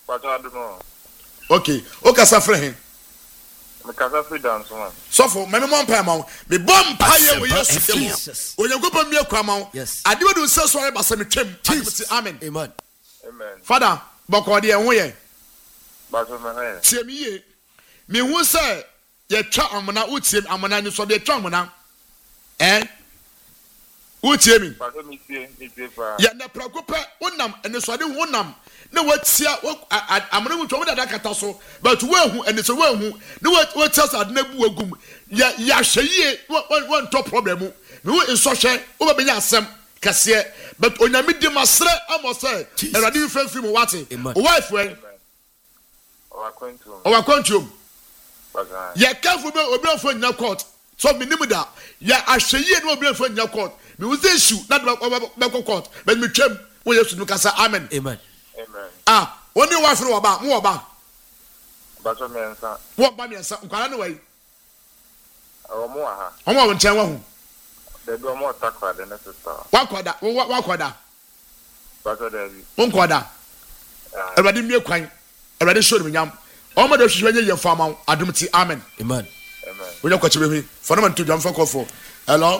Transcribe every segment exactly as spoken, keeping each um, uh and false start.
But I don't know. Okay, okay, suffering. Because I feel down so much. So for my mom, Pamon, the bomb pie we yes. When you go for me, come out. Yes. I do do so sorry, but some trim. Amen. Amen. Amen. Father, Bokodi and way. But my see me, me who say, ye chat amana, utim amana, so they tramona. Eh? Utim me. But let me see, ya na prakopa wonam ene so de wonam na watia amana mu twom da kata so but we hu ene so we hu na watia sa de na bu agum ya ya hweye won to problem mu me wo nso hwe wo be nya asem kase but onyame di masre amose erade frefri mu wate wife we our quantum our quantum ya kafu be obi afo nya court so minim da ya ahweye na obi afo nya court me was issue that be court but me twem wo yesu no kasa amen amen amen ah oni wife no oba mo oba but me nsa wo ba me nsa nkwara no wai o mo aha o mo nchen wa hu de do mo takwa de na sister wa koda wa koda but de bi won koda everybody mie kwan everybody show me nyam o mo de hwehwe nye ye fama adum ti amen amen amen wo nya kwache be for no man to jam for call for hello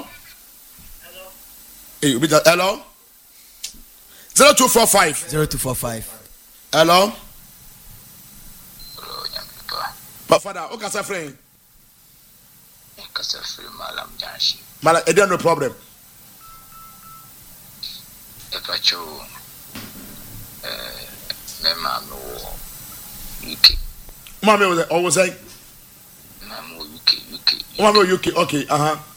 Hey, hello? zero two four five. zero two four five. Hello? Hello, Yamipa. But father, okay, sir, friend. Okay, sir, friend, Malam Janshi. Malam, it no problem. If I show, uh, my mom, U K. Mommy was always saying, Mama, U K, U K. Mama, U K, okay, uh huh.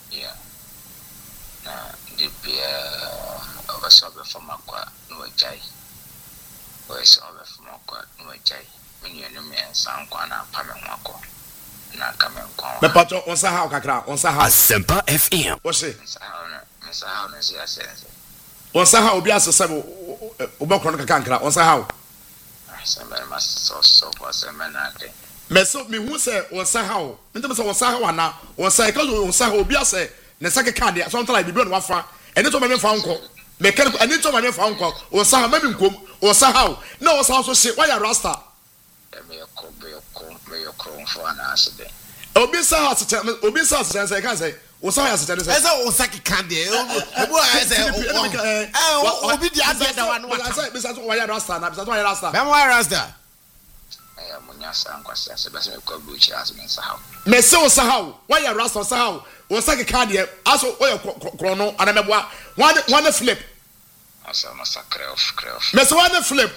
The beer of a sober from Aqua, no jay. Or a sober from Aqua, no jay. When you know me and San Juana, Pamako, not coming. The patch on Sahau Kakra, on Sahau. Semper F M. What's it? Miss Hownes, yes, on Sahau, Bias, Sabo, Ubakron Kankra, on Sahau. Somebody must so so was a man. Meso, me who say, on Sahau, into Mister Sahawana, on Cycle, on Sahau, Biase. Na sake card ya something like bibi no wafa ene to me fa nko mechanical ene to me fa nko o sa ma bi nkom o sa how na o sa so se why ya rasta me ko be ko me ko for an accident obi sa ha se obi sa se say kan say o sa ya se say esa o sake card e bo I say eh obi di ade da wa no wa say be sa so why ya rasta na be sa so why ya rasta be why rasta eh amunya sa nkwase se be se ko bu chi as me sa how me se o sa how why ya rasta sa how o sake card e aso o ya krono ana meboa one one flip asa masakre of cref me se one flip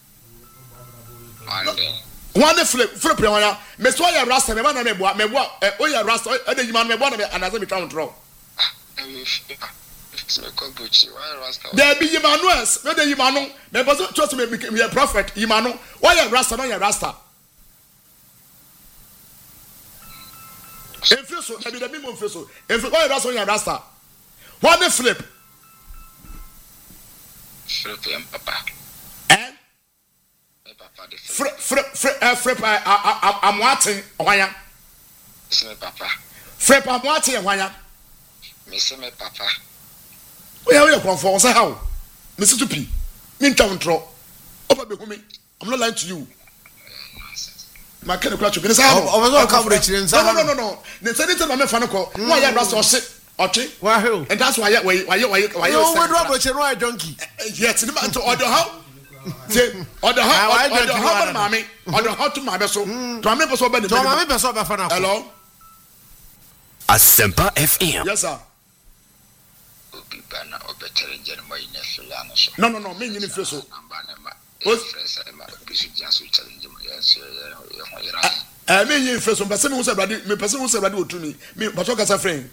one flip flip ya wana me se o ya rasta me ba na meboa meboa o ya rasta o de yima meboa na anaze me twa control there be Emmanuel no de yima no me boso trust me me prophet yima no why ya rasta no ya rasta Enfiso, I be the minimum enfiso. Enfiso, why that's on your rasta? One flip. Flip him, Papa. Eh? Papa, the flip, flip, flip, uh, flip. I, I, I'm watching. Why? Miss me, Papa. Flip, I'm watching. Why? Miss me, Papa. Where are you from? For say how? Mister Tupi. Min town tro. Opa be humi. I'm not lying to you. My kind of clutch. Oh, coverage. No, no, no, no. The same time I'm fan of call. Why you rasta or sit? Okay. Why who? And that's why why why why why you. Oh, we drop a why donkey. Yes, the man to order how. Order how? Order how, mommy. Order how to my vessel. To my person, to my person, hello. Asempa F M. Yes, sir. No, no, no. Me, you need to so. I mean, you first one, but someone who said, me person who said, to me, me, but what a friend.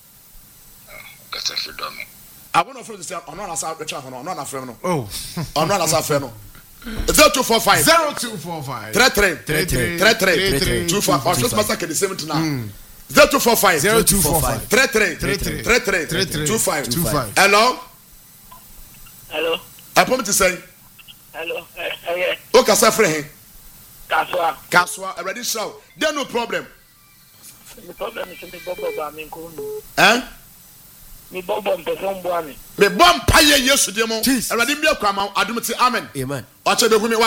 I want to feel this. I'm not a friend. I'm not a friend. Oh, I'm not a friend. Zero two four five. Zero two four five. Three three three three three three two five. I just massacre the same now. Zero two four five. Zero two four five. Three three three three three three two five two five. Hello. Hello. I promise to say. Hello. Eh. Okay, sir, friend. Kaswa. Kaswa. Already show. There no problem. The problem is me bobo ba me ko nu. Eh? Me bobo mpese mbo ami. Me bom paye Yesu demo. Already me akwa ma adum ti amen. Amen. Oche be hu me